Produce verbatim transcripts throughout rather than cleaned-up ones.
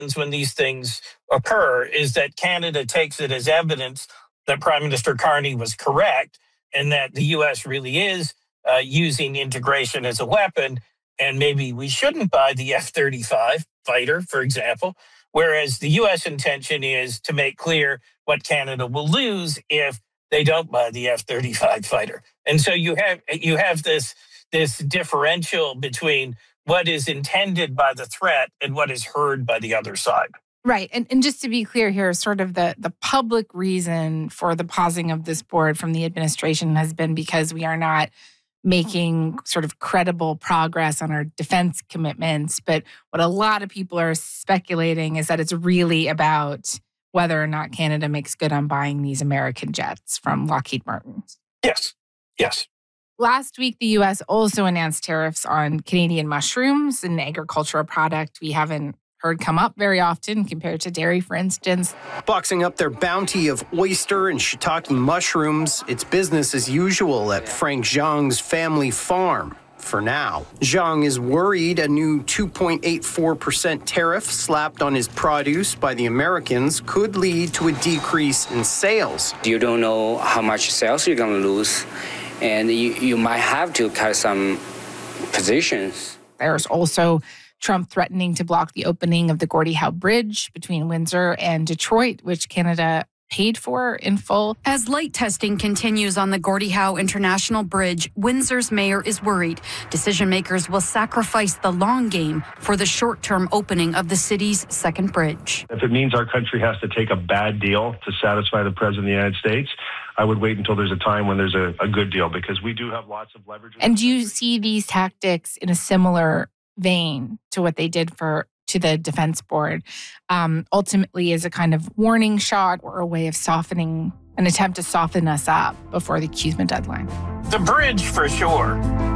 when these things occur is that Canada takes it as evidence that Prime Minister Carney was correct and that the U S really is uh, using integration as a weapon, and maybe we shouldn't buy the F thirty-five fighter, for example, whereas the U S intention is to make clear what Canada will lose if they don't buy the F thirty-five fighter. And so you have you have this this differential between what is intended by the threat and what is heard by the other side. Right. And and just to be clear here, sort of the, the public reason for the pausing of this board from the administration has been because we are not making sort of credible progress on our defense commitments. But what a lot of people are speculating is that it's really about whether or not Canada makes good on buying these American jets from Lockheed Martin. Yes. Yes. Last week, the U S also announced tariffs on Canadian mushrooms, an agricultural product we haven't heard come up very often compared to dairy, for instance. Boxing up their bounty of oyster and shiitake mushrooms, it's business as usual at Frank Zhang's family farm. For now, Zhang is worried a new two point eight four percent tariff slapped on his produce by the Americans could lead to a decrease in sales. You don't know how much sales you're going to lose, and you, you might have to cut some positions. There's also Trump threatening to block the opening of the Gordie Howe Bridge between Windsor and Detroit, which Canada paid for in full. As light testing continues on the Gordie Howe International Bridge, Windsor's mayor is worried decision makers will sacrifice the long game for the short-term opening of the city's second bridge. If it means our country has to take a bad deal to satisfy the President of the United States, I would wait until there's a time when there's a, a good deal, because we do have lots of leverage. And do you see these tactics in a similar vein to what they did for to the defense board, um, ultimately as a kind of warning shot or a way of softening, an attempt to soften us up before the accusement deadline? The bridge, for sure.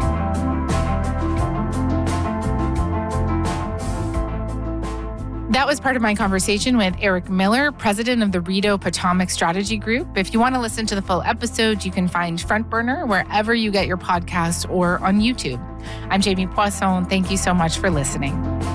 That was part of my conversation with Eric Miller, president of the Rideau Potomac Strategy Group. If you want to listen to the full episode, you can find Front Burner wherever you get your podcasts or on YouTube. I'm Jamie Poisson. Thank you so much for listening.